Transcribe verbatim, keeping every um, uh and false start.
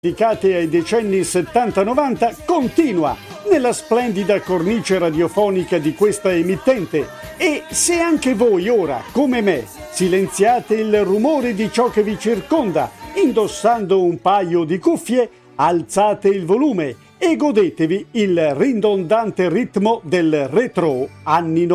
dedicate ai decenni settanta novanta continua nella splendida cornice radiofonica di questa emittente e se anche voi ora, come me, silenziate il rumore di ciò che vi circonda indossando un paio di cuffie, alzate il volume e godetevi il ridondante ritmo del retro anni